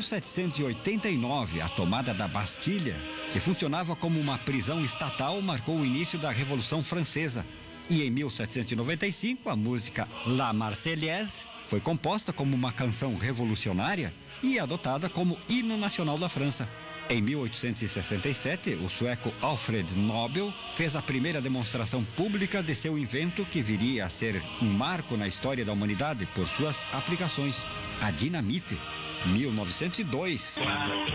1789, a tomada da Bastilha, que funcionava como uma prisão estatal, marcou o início da Revolução Francesa. E em 1795, a música La Marseillaise foi composta como uma canção revolucionária e adotada como hino nacional da França. Em 1867, o sueco Alfred Nobel fez a primeira demonstração pública de seu invento, que viria a ser um marco na história da humanidade por suas aplicações: a dinamite. 1902.